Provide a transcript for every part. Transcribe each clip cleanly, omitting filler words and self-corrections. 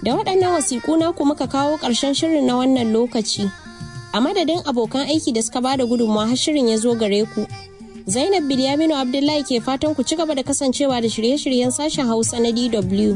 Da waɗannan wasiƙu naku muka kawo ƙarshen shirin na wannan lokaci. A madadin abokan aiki da suka bada gudunmawa har shirin ya zo gare ku. Zainab Bilyaminu Abdullahi ke fatan ku ci gaba da kasancewa da shirye-shiryen sashen Hausa na DW.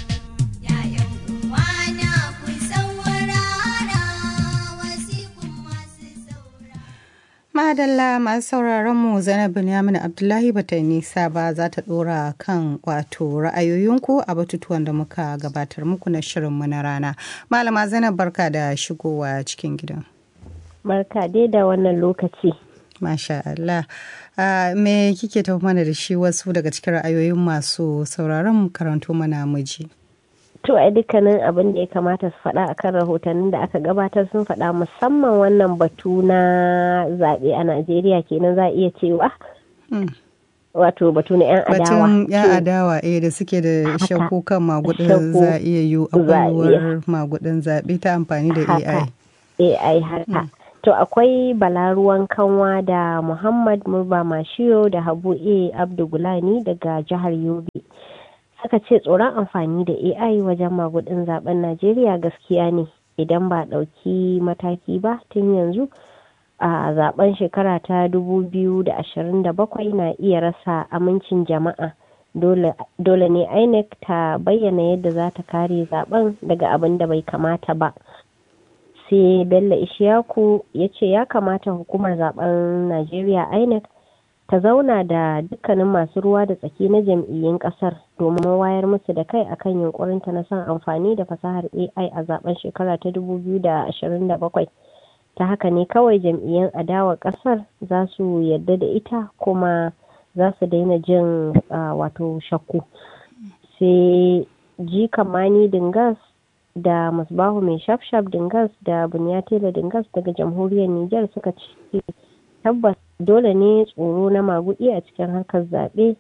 Madalla masu sauraron mu Zainab Bilyaminu Abdullahi bata yi nisa ba, za ta dora kan wato ra'ayoyinku a batutuwan da muka gabatar muku na shirinmu na rana. Malama Zainab, barka da shigowa cikin gidan. Barka dai da wannan lokaci. Masha Allah. Me kike tafi mana da shi wasu daga cikin ra'ayoyin masu sauraron karanto mana miji? To a dukkanin abin da ya kamata su faɗa akan rahotannin da aka gabatar sun faɗa, musamman wannan batu na zaɓe a Najeriya kenan za a iya cewa. Wato batu na 'yan adawa. Batun 'yan adawa da suke da shakku kan magudin za a iya yi akwai magudin zaɓe ta amfani da AI. AI haka. To akwai Balaruwan Kanwa da Muhammad Murba Mashiyo da Habu Abdugulani daga jihar Yobe. Aka ce tsoron amfani da AI wajen magudin zaben Najeriya gaskiya ne idan ba ɗauki mataki ba tun yanzu. A zaben shekara ta 2027 na iya rasa amincin jama'a. Dole ne INEC ta bayyana yadda za ta kare zaben daga abin da bai kamata ba. Sai Bello Ishiyaku ya ce ya kamata hukumar zaben Najeriya INEC ta zauna da dukkanin masu ruwa da tsaki na jam'iyyun kasar domin wayar musu da kai akan yunkurinta na son amfani da fasahar AI a zaben shekara ta 2027. Ta haka ne kawai jam'iyyun adawar kasar za su yarda da ita kuma za su daina jin wato shakku. Sai Jikamani Dingas da Musbahu mai shafshaf Dingas da Bunyatela Dingas daga jamhuriyar Nijar suka ce tabbas dole ne tsoro na magudi a cikin harkar zaɓe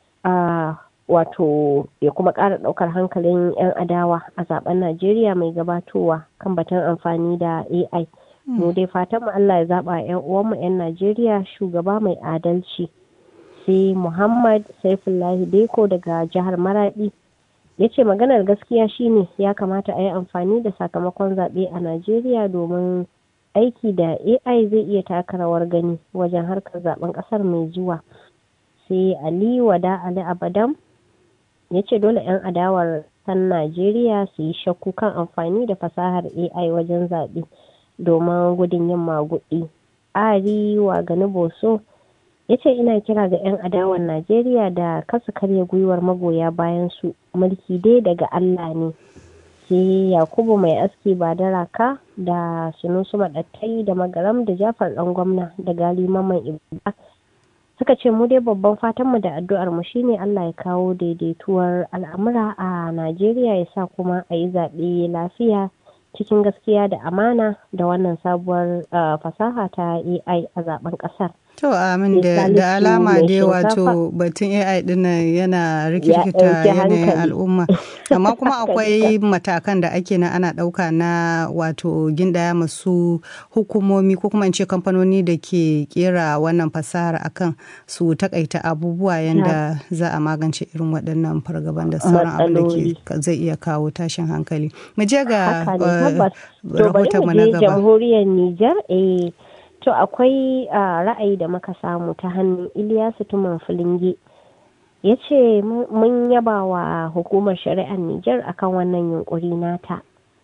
wato ya kuma ƙara ɗaukar hankalin 'yan adawa a zaben Najeriya mai gabatowa kan batun amfani da AI. Mu dai fatan mu Allah ya zaɓa 'yan uwanmu 'yan Najeriya shugaba mai adalci. Sai Muhammad Saifullahi Deko daga jihar Maradi ya ce maganar gaskiya shine ya kamata a yi amfani da sakamakon zaɓe a Najeriya domin aiki da AI zai iya taka rawar gani wajen harkar zaben kasar mai zuwa. Sai Ali Wada Ali Abadam ya ce dole 'yan adawar san Najeriya su yi shakku kan amfani da fasahar AI wajen zaɓe domin gudun yin maguɗi. Ari Wagani Boso ya ce ina kira ga 'yan adawar Najeriya da kasu karya gwiwar magoya bayan su, mulki dai daga Allah ne. Sai Yakubu Mai Aski Badaraka da Sunusu Maɗattai da Magaram da Jafar ɗan gwamna da Gali Maman Ibada suka ce mu dai babban fatanmu da addu'ar mu shine Allah ya kawo daidaituwar al'amura a Najeriya, ya sa kuma a yi zaɓe lafiya cikin gaskiya da amana da wannan sabuwar fasaha ta AI a zaben ƙasar. To amin, da alama dai wato batun AI din yana rikirkita yanayin al'umma, amma kuma akwai matakan da ake na ana ɗauka na wato gindaya masu hukumomi ko kuma in ce kamfanoni da ke kera wannan fasahar akan su takaita abubuwa yanda za a magance irin waɗannan fargaban da sauran abin da zai iya kawo tashin hankali. Mu je ga rahoton mu na gaba. Jamhuriyar Nijar to akwai ra'ayi da muka samu ta hannun Iliyasu Tuman Filinge. Ya ce mun yaba wa hukumar shari'ar Nijar akan wannan yunkuri nata.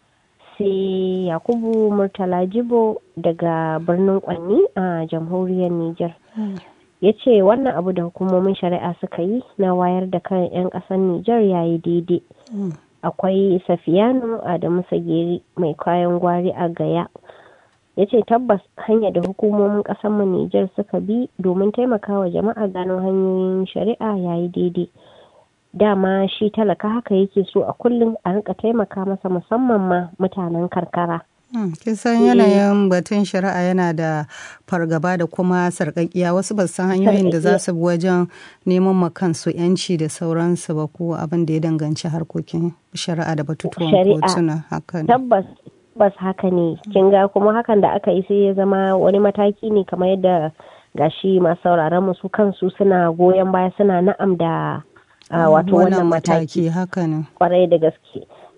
Sai Yakubu Murtala Jibo daga birnin Kwanni a jamhuriyar Nijar. Ya ce wannan abu da hukumomin shari'a suka yi na wayar da kan 'yan ƙasar Nijar yayi daidai. Akwai Safiyanu Adamu Sageri mai kayan gwari a Gaya. Ya ce tabbas hanyar da hukumomin ƙasarmu Nijar suka bi domin taimakawa jama'a gano hanyoyin shari'a yayi daidai. Dama shi talaka haka yake so a kullum a rika taimaka masa, musamman ma mutanen karkara. Kisan yanayin batun shari'a yana da fargaba da kuma sarƙaƙiya, wasu ba san hanyoyin da za su bi wajen neman makansu yanci da sauransu ba, ko abin da ya danganci harkokin shari'a da batutuwan kotuna. Tabbas haka ne, kin ga kuma hakan da aka yi sai ya zama wani mataki ne kamar yadda gashi masu sauraron mu su kansu suna goyon baya, suna na'am da wato wannan mataki. Haka ne, kwarai da gaske. To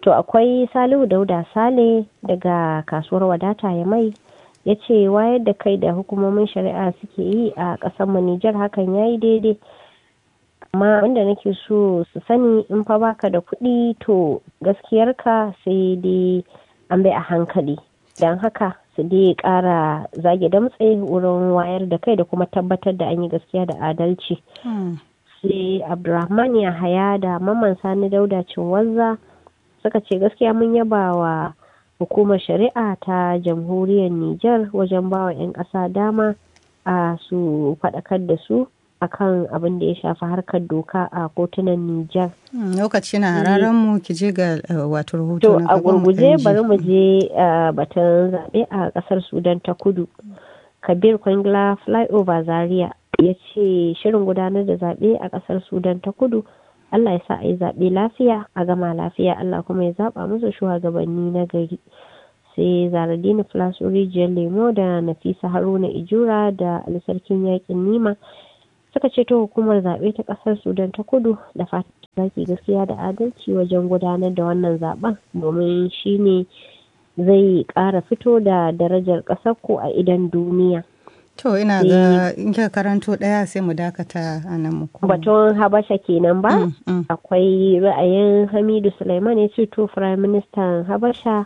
To akwai Salihu Dauda Sale daga kasuwar wadata ya mai ya ce wayar da kai da hukumomin shari'a suke yi a ƙasar mu Nijar hakan yayi daidai. Amma wanda nake so su sani in fa baka da kuɗi to gaskiyarka sai dai an bai a hankali. Don haka su dai ƙara zage damtse wurin wayar da kai da kuma tabbatar da an yi gaskiya da adalci. Sai Abdulrahman Yahaya da Mamman Sani Dauda Cinwazza suka ce gaskiya mun yaba wa hukumar shari'a ta jamhuriyar Nijar wajen bawa 'yan ƙasa dama a su faɗakar da su akan abin da ya shafi harkar doka a kotunan Nijar. Lokaci na hararen mu ki je ga wato rahoto na a gurguje bari mu je batun zaɓe a ƙasar Sudan ta Kudu. Kabir Kwangila Flyover Zaria ya ce shirin gudanar da zaɓe a ƙasar Sudan ta Kudu Allah ya sa a yi zaɓe lafiya a gama lafiya Allah kuma ya zaɓa musu shugabanni na gari. Sai Zaradini Flasu Rijiyar Lemo da Nafisa Haruna Ijura da Alisarkin Yakin Nima suka ce ta hukumar zaɓe ta ƙasar Sudan ta Kudu da fatan zaki gaskiya da adalci wajen gudanar da wannan zaɓen domin shi ne zai ƙara fito da darajar ƙasar ku a idan duniya. To ina ga in kika karanto ɗaya sai mu dakata a nan mu kuma. Batun Habasha kenan ba? Akwai ra'ayin Hamidu Sulaiman ya ce to Prime Minister Habasha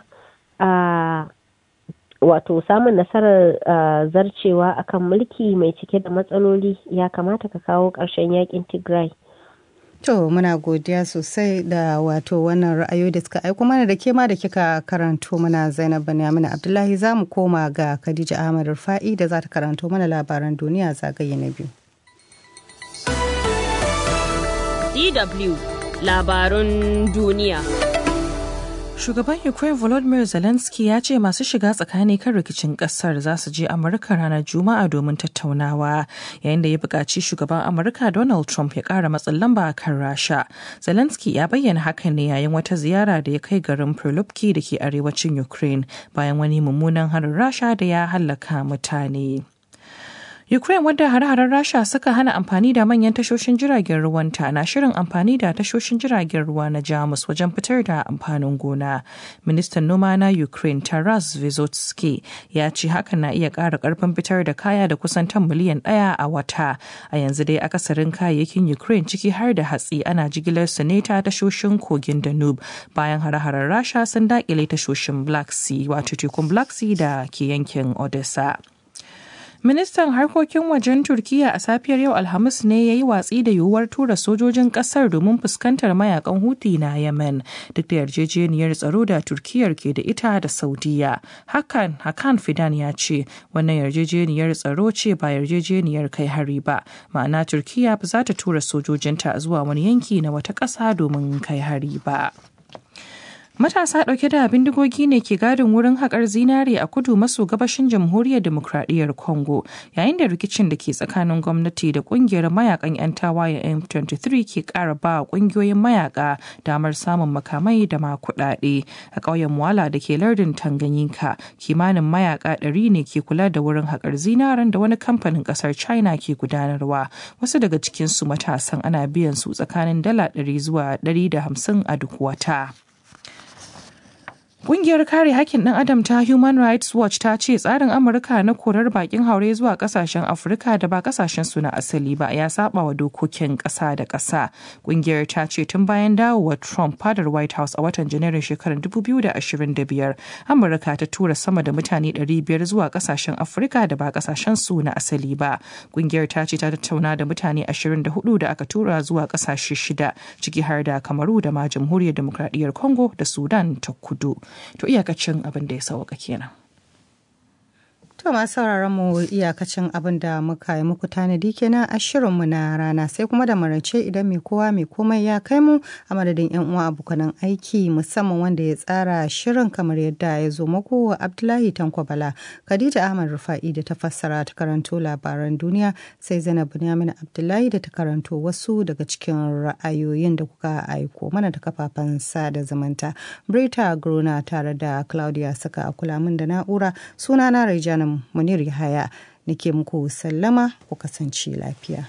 wato samun nasarar zarcewa akan mulki mai cike da matsaloli ya kamata ka kawo ƙarshen yakin Tigray. To muna godiya sosai da wato wannan ra'ayoyi da suka aiko mana da ke ma da kika karanto mana Zainab Binyamin Abdullahi za mu koma ga Khadija Ahmad Rufa'i da za ta karanto mana labaran duniya zagaye na biyu. DW labarun duniya. Shugaban Ukraine Volodymyr Zelensky ya ce masu shiga tsakani kan rikicin kasar za su je Amurka ranar Juma'a domin tattaunawa, yayin da ya buƙaci shugaban Amurka Donald Trump ya ƙara matsin lamba a kan Rasha. Zelensky ya bayyana hakan ne yayin wata ziyara da ya kai garin Prilupki da ke arewacin Ukraine bayan wani mummunan harin Rasha da ya hallaka mutane. Ukraine, wadda hare-haren Rasha suka hana amfani da manyan tashoshin jiragen ruwanta, na shirin amfani da tashoshin jiragen ruwa na Jamus wajen fitar da amfanin gona. Ministan noma na Ukraine, Taras Vysotsky, ya ce hakan na iya ƙara ƙarfin fitar da kaya da kusan tan miliyan 1 a wata. A yanzu dai akasarin kayayyakin Ukraine ciki har da hatsi ana jigilar su ne ta tashoshin kogin Danube bayan hare-haren Rasha sun daƙile tashoshin Black Sea, wato tekun Black Sea da ke yankin Odessa. Ministan harkokin wajen Turkiyya a safiyar yau Alhamis ne ya yi watsi da yiwuwar tura sojojin kasar domin fuskantar mayakan Houthi na Yemen, duk da yarjejeniyar tsaro da Turkiyyar ke da ita da Saudiya. Hakan Fidan ya ce wannan yarjejeniyar tsaro ce ba yarjejeniyar kai hari ba, ma'ana Turkiyya ba za ta tura sojojinta zuwa wani yanki na wata ƙasa domin kai hari ba. Matasa ɗauke da bindigogi ne ke gadin wurin haƙar zinare a kudu maso gabashin jamhuriyar demokradiyyar Congo, yayin da rikicin da ke tsakanin gwamnati da ƙungiyar mayakan 'yan tawaye M23 ke ƙara ba ƙungiyoyin mayaka damar samun makamai da ma kuɗaɗe. A ƙauyen Mwala da ke lardin Tanganyika, kimanin mayaka 100 ne ke kula da wurin haƙar zinaren da wani kamfanin ƙasar China ke gudanarwa. Wasu daga cikinsu matasan ana biyan su tsakanin $100 zuwa $150 a duk wata. Ƙungiyar kare haƙƙin ɗan adam ta Human Rights Watch ta ce tsarin Amurka na korar bakin haure zuwa ƙasashen Afirka da ba ƙasashen su na asali ba ya saba wa dokokin ƙasa da ƙasa. Ƙungiyar ta ce tun bayan dawowar Trump fadar White House a watan Janairun shekarar 2025, Amurka ta tura sama da mutane 500 zuwa ƙasashen Afirka da ba ƙasashen su na asali ba. Ƙungiyar ta ce ta tattauna da mutane 24 da aka tura zuwa ƙasashe 6, ciki har da Kamaru da ma Jamhuriyar Demokradiyyar Congo da Sudan ta Kudu. To iyakacin abin da ya sauka kenan. To masu sauraron mu iyakacin abin da muka yi muku tanadi kenan a shirinmu na rana, sai kuma da marace idan mai kowa mai komai ya kai mu, a madadin yan uwa abokanan aiki musamman wanda ya tsara shirin kamar yadda ya zo muku, Abdullahi Tanko Bala, Khadija Ahmad Rufa'i da ta fassara ta karanto labaran duniya, sai Zainab Binyamin Abdullahi da ta karanto wasu daga cikin ra'ayoyin da kuka aiko mana ta kafafen sada zumunta. Brita Grona tare da Claudia Saka a kula min da na'ura, sunana Raijana Munir Yahaya nake muku sallama, ku kasance lafiya.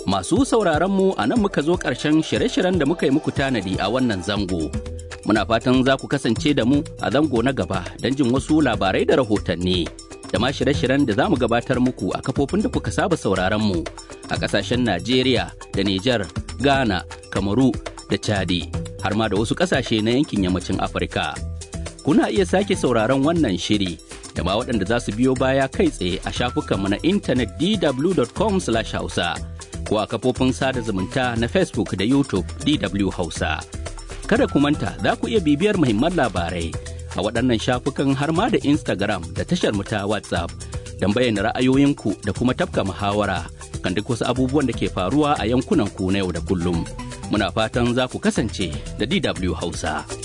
Masu sauraron mu a nan muka zo ƙarshen shirye-shiryen da muka yi muku tanadi a wannan zango. Muna fatan za ku kasance da mu a zango na gaba don jin wasu labarai da rahotanni. Da ma shirye-shiryen da za mu gabatar muku a kafofin da kuka saba sauraron mu a ƙasashen Najeriya da Nijar, Ghana, Kamaru da Chadi, har ma da wasu ƙasashe na yankin yammacin Afirka. Kuna iya sake sauraron wannan shiri da ma waɗanda za su biyo baya kai tsaye a shafukanmu na intanet dw.com/hausa ko a kafofin sada zumunta na Facebook da YouTube DW Hausa. Kada ku manta za ku iya bibiyar muhimman labarai a waɗannan shafukan har ma da Instagram da tashar mu ta WhatsApp don bayyana ra'ayoyinku da kuma tafka muhawara kan duk wasu abubuwan da ke faruwa a yankunan ku na yau da kullum. Muna fatan za ku kasance da DW Hausa.